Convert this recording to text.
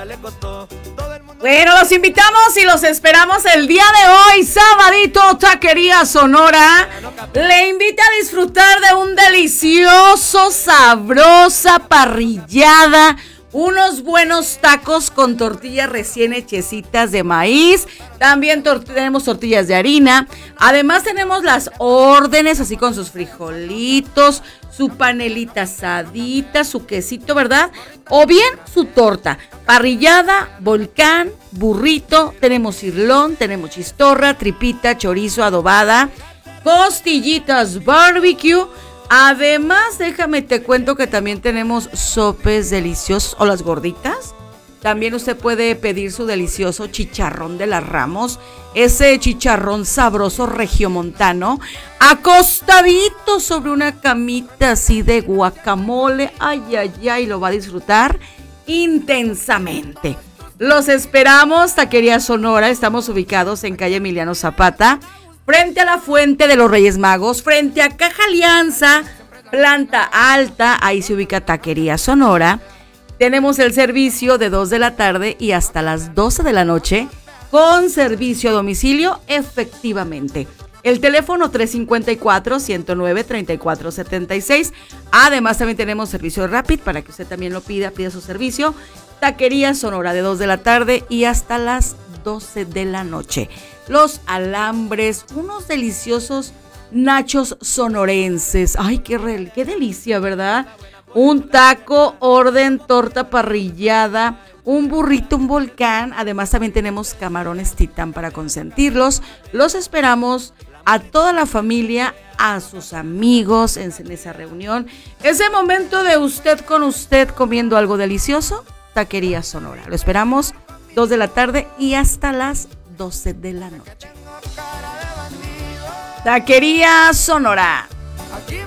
Bueno, los invitamos y los esperamos el día de hoy, sabadito, Taquería Sonora. Le invita a disfrutar de un delicioso, sabrosa parrillada. Unos buenos tacos con tortillas recién hechecitas de maíz. También tenemos tortillas de harina. Además tenemos las órdenes así con sus frijolitos, su panelita asadita, su quesito, ¿verdad? O bien su torta. Parrillada, volcán, burrito. Tenemos cirlón, tenemos chistorra, tripita, chorizo, adobada, costillitas barbecue. Además, déjame te cuento que también tenemos sopes deliciosos o las gorditas. También usted puede pedir su delicioso chicharrón de las Ramos, ese chicharrón sabroso regiomontano, acostadito sobre una camita así de guacamole. Ay, ay, ay, lo va a disfrutar intensamente. Los esperamos, Taquería Sonora. Estamos ubicados en calle Emiliano Zapata, frente a la Fuente de los Reyes Magos, frente a Caja Alianza, planta alta, ahí se ubica Taquería Sonora. Tenemos el servicio de 2 de la tarde y hasta las 12 de la noche, con servicio a domicilio, efectivamente. El teléfono 354-109-3476. Además, también tenemos servicio Rapid para que usted también lo pida su servicio. Taquería Sonora de 2 de la tarde y hasta las 12 de la noche. Los alambres, unos deliciosos nachos sonorenses. Ay, qué delicia, ¿verdad? Un taco, orden, torta parrillada, un burrito, un volcán. Además, también tenemos camarones titán para consentirlos. Los esperamos a toda la familia, a sus amigos en esa reunión. Ese momento de usted con usted comiendo algo delicioso, Taquería Sonora. Lo esperamos 2 de la tarde y hasta las 12 de la noche. Taquería Sonora.